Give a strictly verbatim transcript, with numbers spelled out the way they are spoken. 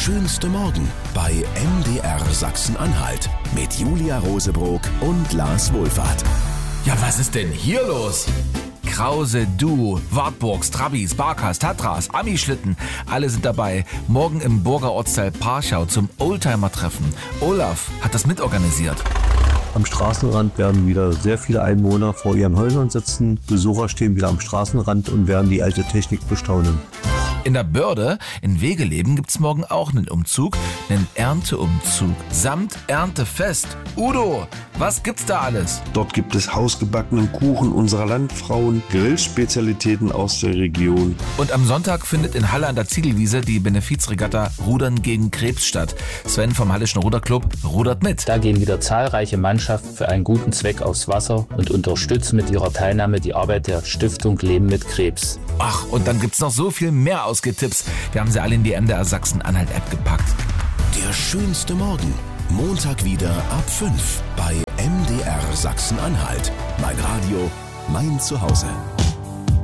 schönste Morgen bei M D R Sachsen-Anhalt mit Julia Rosebrock und Lars Wohlfahrt. Ja, was ist denn hier los? Krause, Du, Wartburgs, Trabis, Barkas, Tatras, Ami-Schlitten, alle sind dabei. Morgen im Burger Ortsteil Parschau zum Oldtimer-Treffen. Olaf hat das mitorganisiert. Am Straßenrand werden wieder sehr viele Einwohner vor ihren Häusern sitzen. Besucher stehen wieder am Straßenrand und werden die alte Technik bestaunen. In der Börde, in Wegeleben, gibt's morgen auch einen Umzug, einen Ernteumzug samt Erntefest. Udo, was gibt's da alles? Dort gibt es hausgebackenen Kuchen unserer Landfrauen, Grillspezialitäten aus der Region. Und am Sonntag findet in Halle an der Ziegelwiese die Benefizregatta Rudern gegen Krebs statt. Sven vom Hallischen Ruderclub rudert mit. Da gehen wieder zahlreiche Mannschaften für einen guten Zweck aufs Wasser und unterstützen mit ihrer Teilnahme die Arbeit der Stiftung Leben mit Krebs. Ach, und dann gibt's noch so viel mehr Ausgetipps. Wir haben sie alle in die M D R Sachsen-Anhalt-App gepackt. Der schönste Morgen. Montag wieder ab fünf bei M D R Sachsen-Anhalt. Mein Radio, mein Zuhause.